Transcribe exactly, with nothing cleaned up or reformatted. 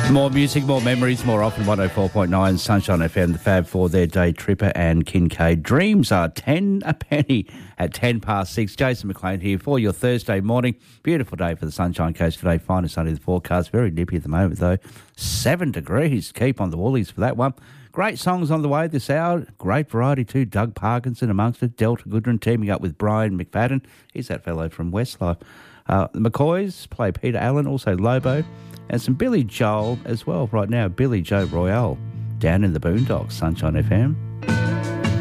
More music, more memories, more often. one oh four point nine Sunshine F M, the Fab Four there, Day Tripper and Kincaid. Dreams are ten a penny at ten past six. Jason McLean here for your Thursday morning. Beautiful day for the Sunshine Coast today. Fine and sunny the forecast. Very nippy at the moment though. Seven degrees. Keep on the woolies for that one. Great songs on the way this hour. Great variety too. Doug Parkinson amongst it. Delta Goodrun teaming up with Brian McFadden. He's that fellow from Westlife. Uh, the McCoys play Peter Allen, also Lobo. And some Billy Joel as well right now. Billy Joe Royale down in the Boondocks, Sunshine F M.